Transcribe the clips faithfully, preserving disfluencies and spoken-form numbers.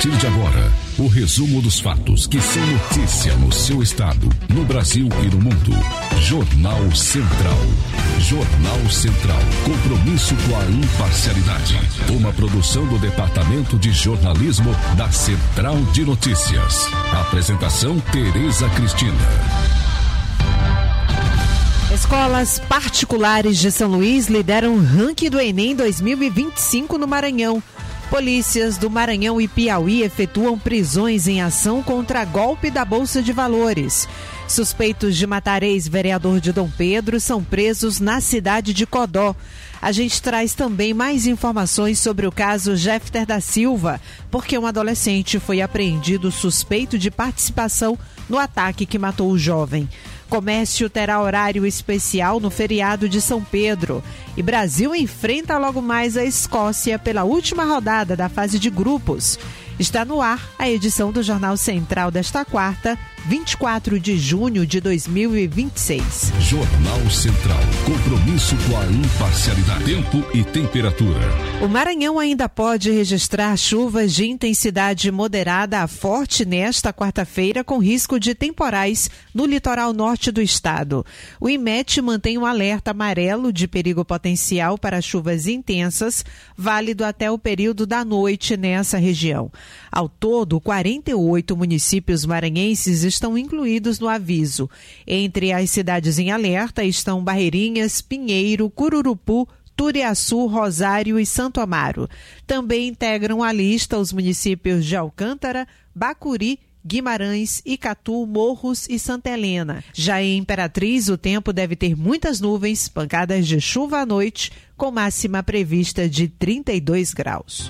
partir de agora, o resumo dos fatos que são notícia no seu estado, no Brasil e no mundo. Jornal Central. Jornal Central. Compromisso com a imparcialidade. Uma produção do Departamento de Jornalismo da Central de Notícias. Apresentação Tereza Cristina. Escolas particulares de São Luís lideram o ranking do Enem dois mil e vinte e cinco no Maranhão. Polícias do Maranhão e Piauí efetuam prisões em ação contra golpe da Bolsa de Valores. Suspeitos de matar ex-vereador de Dom Pedro são presos na cidade de Codó. A gente traz também mais informações sobre o caso Jefter da Silva, porque um adolescente foi apreendido suspeito de participação no ataque que matou o jovem. Comércio terá horário especial no feriado de São Pedro. E Brasil enfrenta logo mais a Escócia pela última rodada da fase de grupos. Está no ar a edição do Jornal Central desta quarta, vinte e quatro de junho de dois mil e vinte e seis. Jornal Central. Compromisso com a imparcialidade. Tempo e temperatura. O Maranhão ainda pode registrar chuvas de intensidade moderada a forte nesta quarta-feira, com risco de temporais no litoral norte do estado. O IMET mantém um alerta amarelo de perigo potencial para chuvas intensas, válido até o período da noite nessa região. Ao todo, quarenta e oito municípios maranhenses estão incluídos no aviso. Entre as cidades em alerta estão Barreirinhas, Pinheiro, Cururupu, Turiaçu, Rosário e Santo Amaro. Também integram a lista os municípios de Alcântara, Bacuri, Guimarães, Icatu, Morros e Santa Helena. Já em Imperatriz, o tempo deve ter muitas nuvens, pancadas de chuva à noite, com máxima prevista de trinta e dois graus.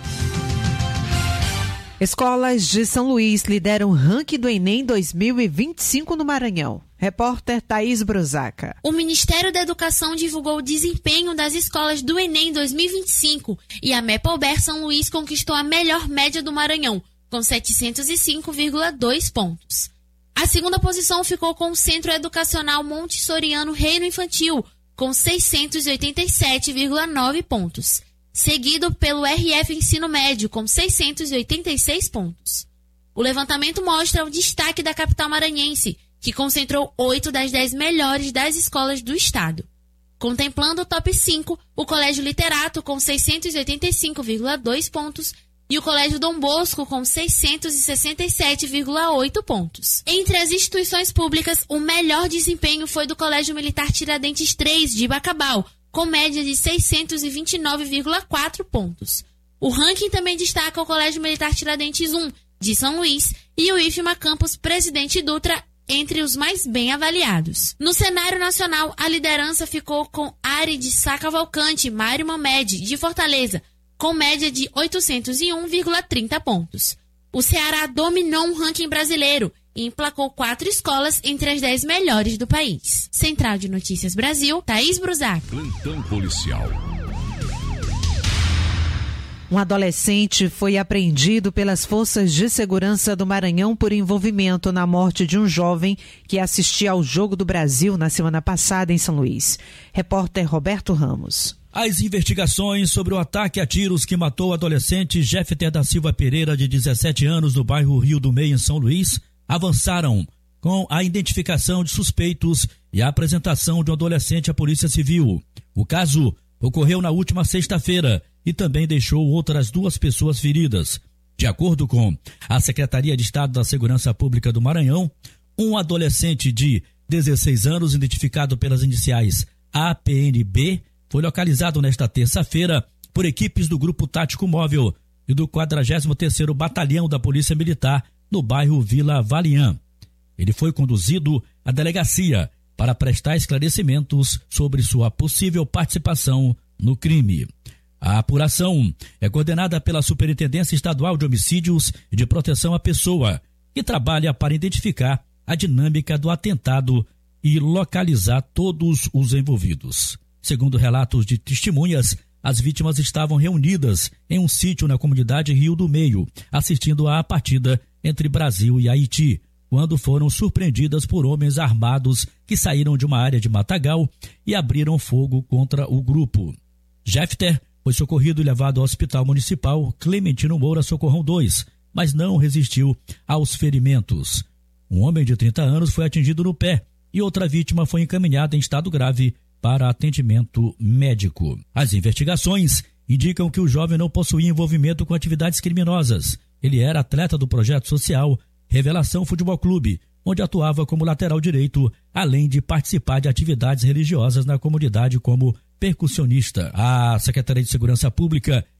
Escolas de São Luís lideram o ranking do Enem dois mil e vinte e cinco no Maranhão. Repórter Thaís Brusaca. O Ministério da Educação divulgou o desempenho das escolas do Enem dois mil e vinte e cinco e a MEPOBER São Luís conquistou a melhor média do Maranhão, com setecentos e cinco vírgula dois pontos. A segunda posição ficou com o Centro Educacional Montessoriano Reino Infantil, com seiscentos e oitenta e sete vírgula nove pontos. Seguido pelo R F Ensino Médio, com seiscentos e oitenta e seis pontos. O levantamento mostra o destaque da capital maranhense, que concentrou oito das dez melhores das escolas do estado. Contemplando o top cinco, o Colégio Literato, com seiscentos e oitenta e cinco vírgula dois pontos, e o Colégio Dom Bosco, com seiscentos e sessenta e sete vírgula oito pontos. Entre as instituições públicas, o melhor desempenho foi do Colégio Militar Tiradentes três, de Bacabal, com média de seiscentos e vinte e nove vírgula quatro pontos. O ranking também destaca o Colégio Militar Tiradentes um, de São Luís, e o IFMA Campus Presidente Dutra, entre os mais bem avaliados. No cenário nacional, a liderança ficou com Ari de Sá Cavalcante, Mário Mamed, de Fortaleza, com média de oitocentos e um vírgula trinta pontos. O Ceará dominou um ranking brasileiro e emplacou quatro escolas entre as dez melhores do país. Central de Notícias Brasil, Thaís Brusac. Plantão policial. Um adolescente foi apreendido pelas forças de segurança do Maranhão por envolvimento na morte de um jovem que assistia ao Jogo do Brasil na semana passada em São Luís. Repórter Roberto Ramos. As investigações sobre o ataque a tiros que matou o adolescente Jefter da Silva Pereira, de dezessete anos, no bairro Rio do Meio, em São Luís, avançaram com a identificação de suspeitos e a apresentação de um adolescente à Polícia Civil. O caso ocorreu na última sexta-feira e também deixou outras duas pessoas feridas. De acordo com a Secretaria de Estado da Segurança Pública do Maranhão, um adolescente de dezesseis anos, identificado pelas iniciais A P N B, foi localizado nesta terça-feira por equipes do Grupo Tático Móvel e do quadragésimo terceiro Batalhão da Polícia Militar no bairro Vila Valian. Ele foi conduzido à delegacia para prestar esclarecimentos sobre sua possível participação no crime. A apuração é coordenada pela Superintendência Estadual de Homicídios e de Proteção à Pessoa, que trabalha para identificar a dinâmica do atentado e localizar todos os envolvidos. Segundo relatos de testemunhas, as vítimas estavam reunidas em um sítio na comunidade Rio do Meio, assistindo à partida entre Brasil e Haiti, quando foram surpreendidas por homens armados que saíram de uma área de matagal e abriram fogo contra o grupo. Jefter foi socorrido e levado ao Hospital Municipal Clementino Moura Socorrão dois, mas não resistiu aos ferimentos. Um homem de trinta anos foi atingido no pé e outra vítima foi encaminhada em estado grave para atendimento médico. As investigações indicam que o jovem não possuía envolvimento com atividades criminosas. Ele era atleta do projeto social Revelação Futebol Clube, onde atuava como lateral direito, além de participar de atividades religiosas na comunidade como percussionista. A Secretaria de Segurança Pública